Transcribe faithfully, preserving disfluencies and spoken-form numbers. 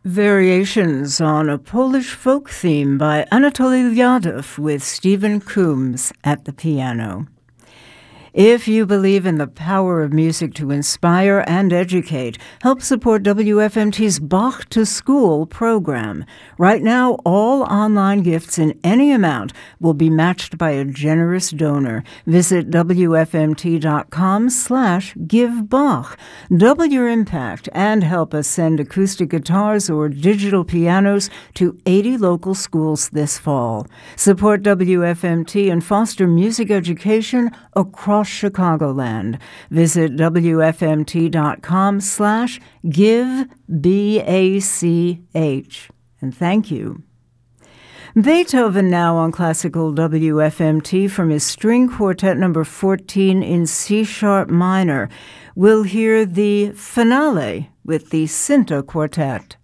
Variations on a Polish folk theme by Anatoly Liadov with Stephen Coombs at the piano. If you believe in the power of music to inspire and educate, help support W F M T's Bach to School program. Right now, all online gifts in any amount will be matched by a generous donor. Visit W F M T dot com slash give Bach. Double your impact and help us send acoustic guitars or digital pianos to eighty local schools this fall. Support W F M T and foster music education across Chicagoland. Visit W F M T dot com slash give B A C H. And thank you. Beethoven now on Classical W F M T from his String Quartet number fourteen in C-sharp minor. We'll hear the finale with the Cinta Quartet.